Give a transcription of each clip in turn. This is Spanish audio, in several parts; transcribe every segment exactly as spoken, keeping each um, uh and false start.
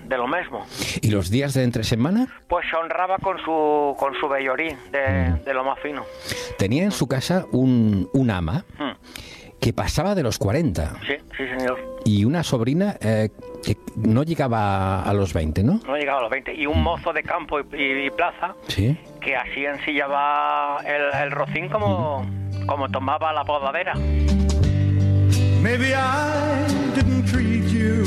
de lo mismo. ¿Y los días de entre semana? Pues se honraba con su con su vellorí de, mm. de lo más fino. Tenía en su casa un, un ama mm. que pasaba de los cuarenta. Sí, sí, señor. Y una sobrina eh, que no llegaba a los veinte, ¿no? No llegaba a los veinte. Y un mozo de campo y, y, y plaza, ¿sí? Que así ensillaba el, el rocín como, mm. como tomaba la podadera. Maybe I didn't treat you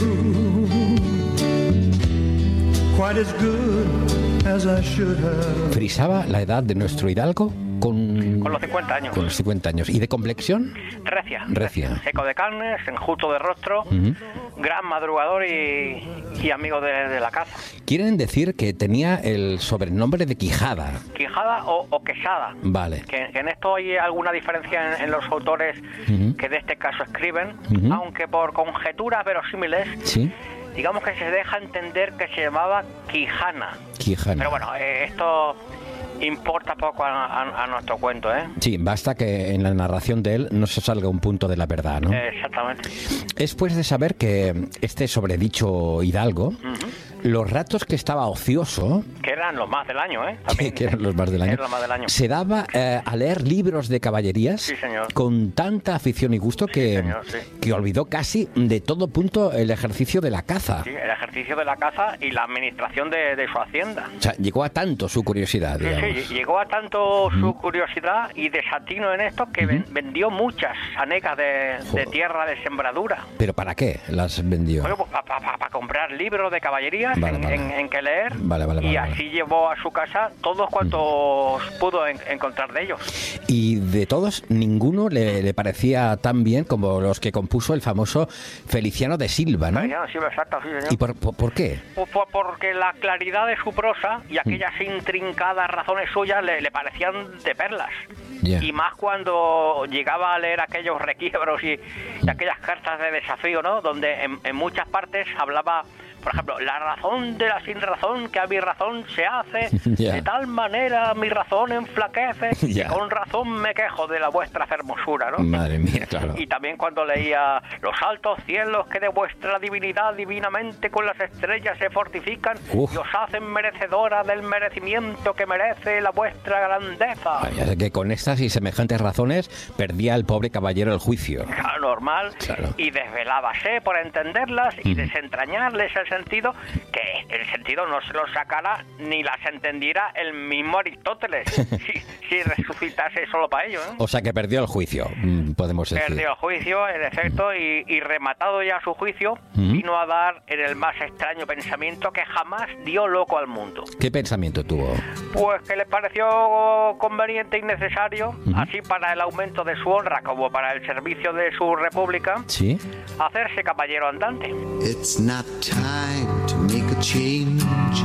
quite as good as I should have. ¿Frisaba la edad de nuestro hidalgo? Con, con los cincuenta años. Con los cincuenta años. ¿Y de complexión? Recia. Recia. Seco de carnes, enjuto de rostro, uh-huh. gran madrugador y, y amigo de, de la caza. Quieren decir que tenía el sobrenombre de Quijada. Quijada o, o Quesada. Vale. Que, que en esto hay alguna diferencia en, en los autores uh-huh. que de este caso escriben, uh-huh. aunque por conjeturas verosímiles. Sí. Digamos que se deja entender que se llamaba Quijana. Quijana. Pero bueno, eh, esto importa poco a, a, a nuestro cuento, ¿eh? Sí, basta que en la narración de él no se salga un punto de la verdad, ¿no? Eh, exactamente. Después de saber que este sobredicho hidalgo, uh-huh. los ratos que estaba ocioso... Que eran los más del año, ¿eh? También, que eran los más del año. Los más del año. Se daba eh, a leer libros de caballerías. Sí, señor. Con tanta afición y gusto que, sí, señor, sí. que olvidó casi de todo punto el ejercicio de la caza. Sí, el ejercicio de la caza y la administración de, de su hacienda. O sea, llegó a tanto su curiosidad, sí, digamos. Sí, llegó a tanto mm. su curiosidad y desatino en esto que mm-hmm. vendió muchas anegas de, de tierra de sembradura. ¿Pero para qué las vendió? Bueno, pues para pa, pa, pa comprar libros de caballerías vale, en, vale. En, en que leer vale, vale, y vale, así vale. llevó a su casa todos cuantos mm. pudo en, encontrar de ellos. Y de todos, ninguno le, le parecía tan bien como los que compuso el famoso Feliciano de Silva, ¿no? Feliciano de Silva, exacto, sí, señor. ¿Y por, por, por qué? Por, por, porque la claridad de su prosa y aquellas mm. intrincadas razones suyas le, le parecían de perlas. Yeah. Y más cuando llegaba a leer aquellos requiebros y, y aquellas cartas de desafío, ¿no? Donde en, en muchas partes hablaba, por ejemplo, la razón de la sin razón, que a mi razón se hace, yeah. de tal manera mi razón enflaquece, yeah. que con razón me quejo de la vuestra hermosura, ¿no? Madre mía, claro. Y también cuando leía los altos cielos que de vuestra divinidad divinamente con las estrellas se fortifican Uf. y os hacen merecedora del merecimiento que merece la vuestra grandeza. Vaya, que con estas y semejantes razones perdía el pobre caballero el juicio. Claro, normal. Claro. Y desvelábase por entenderlas y mm. desentrañarles el sentido, que el sentido no se lo sacara ni las entendiera el mismo Aristóteles si, si resucitase solo para ello, ¿eh? O sea que perdió el juicio, podemos decir. Perdió el juicio, en efecto, mm. y, y rematado ya su juicio, mm. vino a dar en el más extraño pensamiento que jamás dio loco al mundo. ¿Qué pensamiento tuvo? Pues que le pareció conveniente y necesario, mm. así para el aumento de su honra como para el servicio de su república, ¿sí? hacerse caballero andante. It's not time to make a change.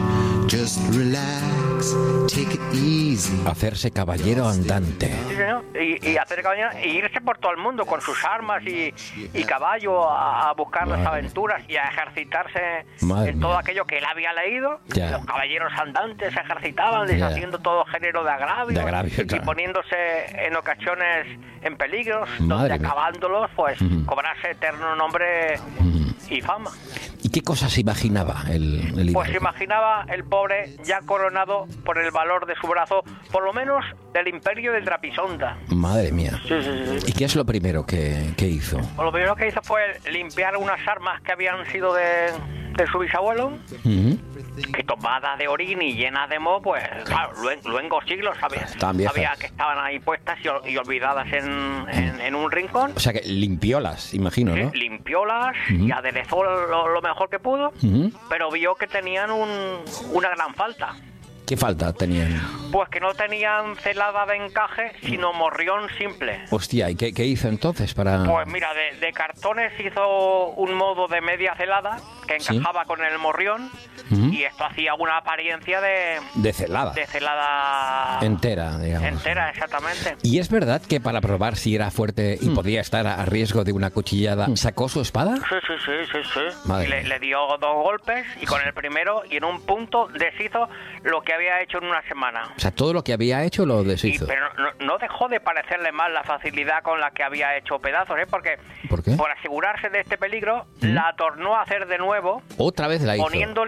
Just relax, take it easy. Hacerse caballero andante. Sí, señor. Y, y hacer caballero y irse por todo el mundo con sus armas y, y caballo a, a buscar Madre. las aventuras y a ejercitarse Madre en todo mía. aquello que él había leído. Ya. Los caballeros andantes se ejercitaban deshaciendo ya. todo género de agravio, de agravio claro. y poniéndose en ocasiones en peligros, Madre donde mía. acabándolos pues uh-huh. cobrarse eterno nombre uh-huh. y fama. ¿Y qué cosas imaginaba el, el Pues imaginaba el pobre ya coronado por el valor de su brazo, por lo menos del imperio de Trapisonda. Madre mía. Sí, sí, sí. ¿Y qué es lo primero que, que hizo? Pues lo primero que hizo fue limpiar unas armas que habían sido de, de su bisabuelo, uh-huh. que tomada de orín y llena de moho, pues claro, luengos siglos sabía, sabía que estaban ahí puestas y, y olvidadas en, en, en un rincón. O sea que limpiólas, imagino, sí, ¿no? Limpiólas uh-huh. y aderezó lo, lo mejor que pudo, uh-huh. pero vio que tenían un, una gran falta. ¿Qué falta tenían? Pues que no tenían celada de encaje, sino morrión simple. Hostia, ¿y qué, qué hizo entonces para...? Pues mira, de, de cartones hizo un modo de media celada que encajaba ¿sí? con el morrión uh-huh. y esto hacía una apariencia de... De celada. De celada... Entera, digamos. Entera, exactamente. ¿Y es verdad que para probar si era fuerte y mm. podía estar a riesgo de una cuchillada, sacó su espada? Sí, sí, sí, sí, sí. Y le, le dio dos golpes y con el primero y en un punto deshizo lo que había hecho en una semana. O sea, todo lo que había hecho lo deshizo. Y, pero no, no dejó de parecerle mal la facilidad con la que había hecho pedazos, ¿eh? Porque ¿Por qué? por asegurarse de este peligro, ¿Mm? la tornó a hacer de nuevo. Otra vez la hizo. Poniéndole